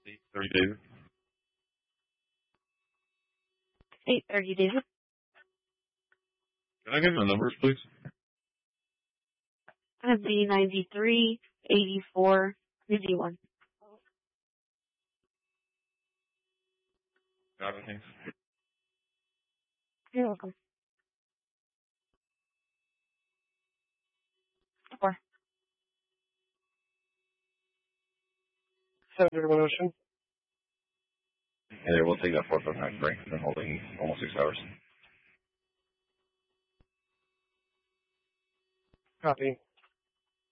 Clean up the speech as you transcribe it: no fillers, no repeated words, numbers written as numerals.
8:30, David. 8:30, David. Can I get the numbers, please? The 93, 84, 51. Got it, thanks. You're welcome. 4. 731 Ocean. Hey there, we'll take that 4-5 break. Been holding almost 6 hours. Copy.